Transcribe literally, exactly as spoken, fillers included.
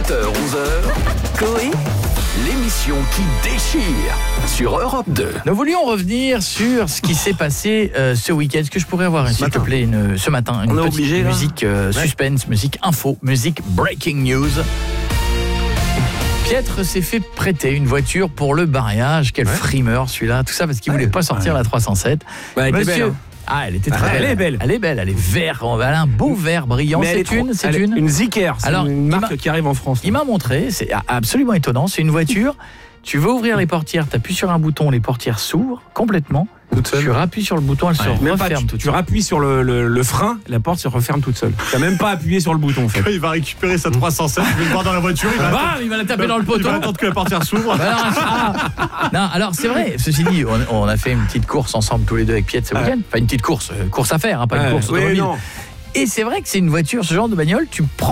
sept heures onze heures, Coé, l'émission qui déchire sur Europe deux. Nous voulions revenir sur ce qui s'est passé euh, ce week-end. Est-ce que je pourrais avoir, s'il te plaît, une, ce matin, une On est petite obligé, là musique euh, ouais. suspense, musique info, musique breaking news. Pietre s'est fait prêter une voiture pour le mariage. Quel ouais. frimeur celui-là. Tout ça parce qu'il ouais. voulait pas sortir ouais. la trois cent sept. Bah, elle était Monsieur... belle, hein. Ah, elle était très Ah, belle. elle est belle. Elle est belle, elle est vert. Elle a un beau vert brillant. Mais C'est une, c'est une. Une Zicker, c'est Alors, une il marque m'a- qui arrive en France. Il m'a montré, c'est absolument étonnant. C'est une voiture. Tu veux ouvrir les portières, tu appuies sur un bouton, les portières s'ouvrent complètement. Toute seule. Tu rappuies sur le bouton, elle se Même pas, referme tu, toute tu seule. rappuies sur le, le, le frein, la porte se referme toute seule. Tu n'as même pas appuyé sur le bouton en fait. Il va récupérer sa trois cent sept, il va le voir dans la voiture, il va, Bam, il va la taper dans le il poteau. va attendre que la portière s'ouvre. Bah alors, ah, non, alors c'est vrai, ceci dit, on, on a fait une petite course ensemble tous les deux avec Pietre ce Ouais. week-end. Enfin une petite course, euh, course à faire, hein, pas une Ouais, course oui, automobile. non. Et c'est vrai que c'est une voiture, ce genre de bagnole, tu prends